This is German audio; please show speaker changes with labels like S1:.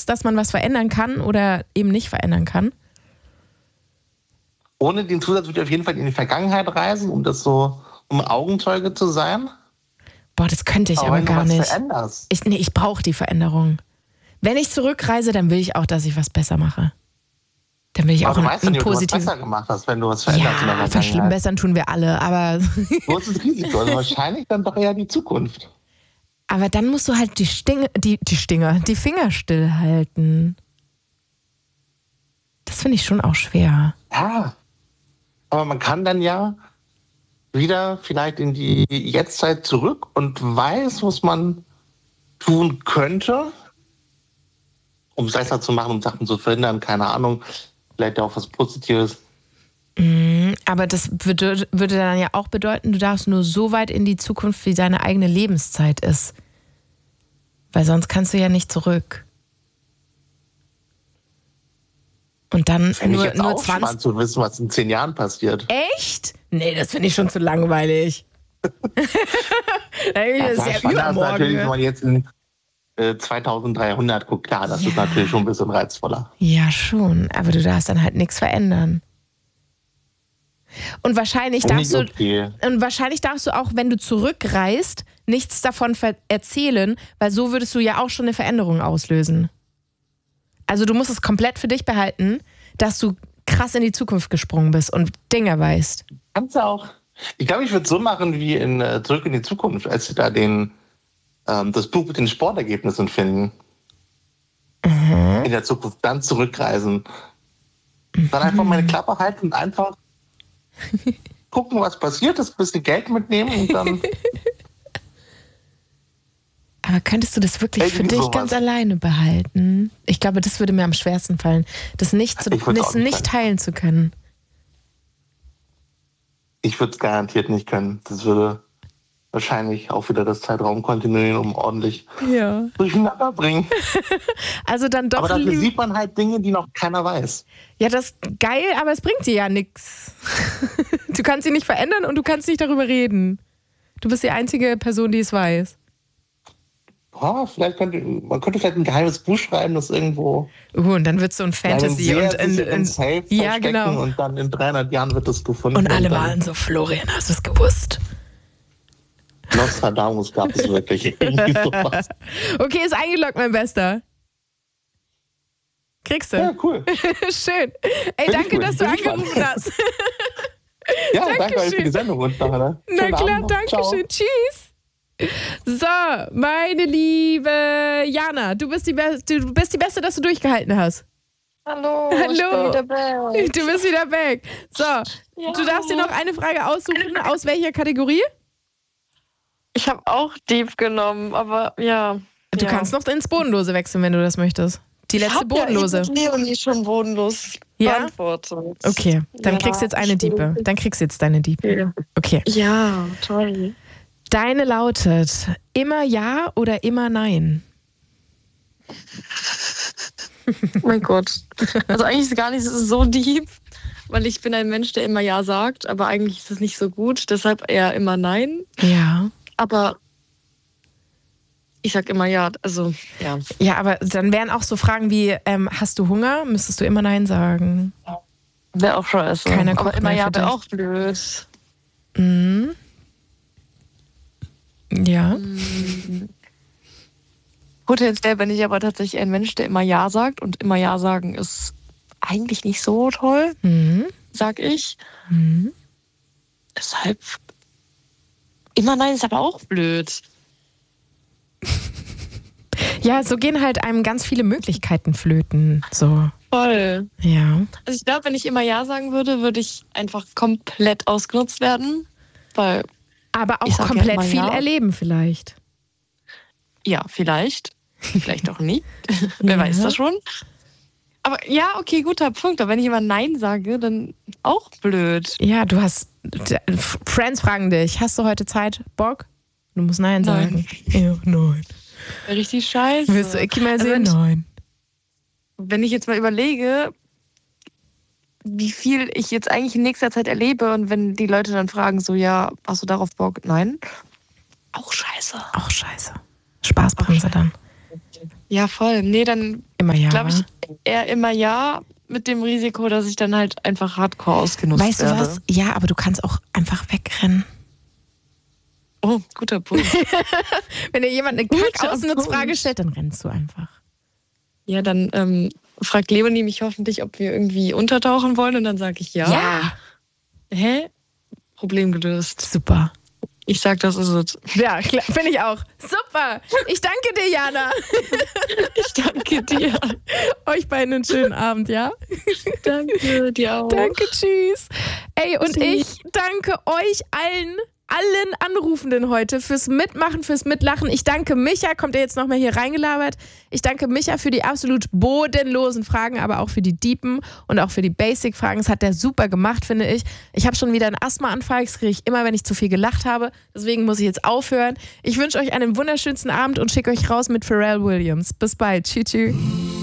S1: Zusatz, dass man was verändern kann oder eben nicht verändern kann?
S2: Ohne den Zusatz würde ich auf jeden Fall in die Vergangenheit reisen, um Augenzeuge zu sein.
S1: Boah, das könnte ich aber gar nicht.
S2: Veränderst.
S1: Ich brauche die Veränderung. Wenn ich zurückreise, dann will ich auch, dass ich was besser mache. Dann will ich auch einen positiven...
S2: Du was besser gemacht hast, wenn du was veränderst in der Vergangenheit.
S1: Ja, verschlimmbessern tun wir alle, aber...
S2: Wo ist das Risiko? Also wahrscheinlich dann doch eher die Zukunft.
S1: Aber dann musst du halt die Finger stillhalten. Das finde ich schon auch schwer.
S2: Ja, aber man kann dann ja wieder vielleicht in die Jetztzeit zurück und weiß, was man tun könnte, um es besser zu machen, um Sachen zu verhindern, keine Ahnung, vielleicht auch was Positives.
S1: Aber das würde dann ja auch bedeuten, du darfst nur so weit in die Zukunft, wie deine eigene Lebenszeit ist. Weil sonst kannst du ja nicht zurück. Und dann nur 20...
S2: spannend zu wissen, was in 10 Jahren passiert.
S1: Echt? Nee, das finde ich schon zu langweilig. Das ist ja übermorgen.
S2: Natürlich, wenn man jetzt in 2300 guckt, klar, das ist natürlich schon ein bisschen reizvoller.
S1: Ja, schon. Aber du darfst dann halt nichts verändern. Und wahrscheinlich darfst du auch, wenn du zurückreist, nichts davon erzählen, weil so würdest du ja auch schon eine Veränderung auslösen. Also du musst es komplett für dich behalten, dass du krass in die Zukunft gesprungen bist und Dinge weißt.
S2: Kannst du auch. Ich glaube, ich würde es so machen wie in Zurück in die Zukunft, als sie da das Buch mit den Sportergebnissen finden. In der Zukunft dann zurückreisen. Dann einfach meine Klappe halten und einfach gucken, was passiert ist, ein bisschen Geld mitnehmen und dann...
S1: Aber könntest du das wirklich für dich ganz alleine behalten? Ich glaube, das würde mir am schwersten fallen, das nicht teilen zu können.
S2: Ich würde es garantiert nicht können. Das würde wahrscheinlich auch wieder das Zeitraumkontinuum ordentlich durcheinander bringen.
S1: Also dann doch.
S2: Aber dafür sieht man halt Dinge, die noch keiner weiß.
S1: Ja, das ist geil, aber es bringt dir ja nichts. Du kannst sie nicht verändern und du kannst nicht darüber reden. Du bist die einzige Person, die es weiß.
S2: Oh, man könnte vielleicht ein geheimes Buch schreiben, das irgendwo...
S1: und dann wird so ein Fantasy
S2: in Safe
S1: ja, genau.
S2: Und dann in 300 Jahren wird das gefunden.
S1: Und alle waren so, Florian, hast du es gewusst?
S2: Nostradamus gab es wirklich. Sowas.
S1: Okay, ist eingeloggt, mein Bester. Kriegst du?
S2: Ja, cool.
S1: Schön. Ey, danke, dass du angerufen hast.
S2: Ja, danke euch für die Sendung. Und nachher,
S1: na klar, danke schön. Tschüss. So, meine liebe Jana, du bist die Beste, dass du durchgehalten hast.
S3: Hallo. Ich bin wieder back.
S1: Du bist wieder back. So, Du darfst dir noch eine Frage aussuchen. Aus welcher Kategorie?
S3: Ich habe auch Deep genommen, aber ja.
S1: Du kannst noch ins Bodenlose wechseln, wenn du das möchtest. Die letzte Bodenlose.
S3: Ich habe Leonie schon bodenlos beantwortet.
S1: Okay, dann kriegst du jetzt eine Diepe. Dann kriegst du jetzt deine Diepe. Okay.
S3: Ja, toll.
S1: Deine lautet immer ja oder immer nein?
S3: Mein Gott. Also eigentlich ist es gar nicht so deep, weil ich bin ein Mensch, der immer ja sagt, aber eigentlich ist es nicht so gut, deshalb eher immer nein.
S1: Ja.
S3: Aber ich sag immer ja, also ja.
S1: Ja, aber dann wären auch so Fragen wie, hast du Hunger? Müsstest du immer nein sagen.
S3: Wäre auch scheiße.
S1: Keiner
S3: aber immer ja wäre auch blöd.
S1: Mhm. Ja.
S3: Potenziell bin ich aber tatsächlich ein Mensch, der immer ja sagt. Und immer ja sagen ist eigentlich nicht so toll, sag ich. Deshalb immer nein ist aber auch blöd.
S1: Ja, so gehen halt einem ganz viele Möglichkeiten flöten. So.
S3: Voll.
S1: Ja.
S3: Also ich glaube, wenn ich immer ja sagen würde, würde ich einfach komplett ausgenutzt werden. Weil
S1: aber auch komplett viel erleben vielleicht.
S3: Ja, vielleicht. Vielleicht auch nicht. Wer weiß das schon. Aber ja, okay, guter Punkt. Aber wenn ich immer Nein sage, dann auch blöd.
S1: Ja, du hast... Friends fragen dich, hast du heute Zeit, Bock? Du musst Nein sagen. Ja, nein.
S3: Richtig scheiße.
S1: Willst du Ecki mal sehen? Nein.
S3: Wenn ich jetzt mal überlege, wie viel ich jetzt eigentlich in nächster Zeit erlebe und wenn die Leute dann fragen, so, ja, hast du darauf Bock? Nein. Auch scheiße.
S1: Auch scheiße. Spaßbremse dann.
S3: Ja, voll. Nee, dann glaube ich eher immer ja, mit dem Risiko, dass ich dann halt einfach hardcore ausgenutzt werde.
S1: Weißt du was? Ja, aber du kannst auch einfach wegrennen.
S3: Oh, guter Punkt.
S1: Wenn dir jemand eine Kack-Ausnutzfrage stellt, dann rennst du einfach.
S3: Ja, dann fragt Leonie mich hoffentlich, ob wir irgendwie untertauchen wollen und dann sage ich ja.
S1: Ja.
S3: Hä? Problem gelöst.
S1: Super.
S3: Ich sag, das ist es.
S1: Ja, klar, finde ich auch. Super. Ich danke dir, Jana.
S3: Ich danke dir.
S1: Euch beiden einen schönen Abend, ja?
S3: Danke, dir auch.
S1: Danke, tschüss. Ey, und ich danke euch allen Anrufenden heute fürs Mitmachen, fürs Mitlachen. Ich danke Micha, kommt er jetzt nochmal hier reingelabert. Ich danke Micha für die absolut bodenlosen Fragen, aber auch für die deepen und auch für die Basic-Fragen. Das hat der super gemacht, finde ich. Ich habe schon wieder einen Asthma-Anfall, das kriege ich immer, wenn ich zu viel gelacht habe. Deswegen muss ich jetzt aufhören. Ich wünsche euch einen wunderschönsten Abend und schicke euch raus mit Pharrell Williams. Bis bald. Tschüss.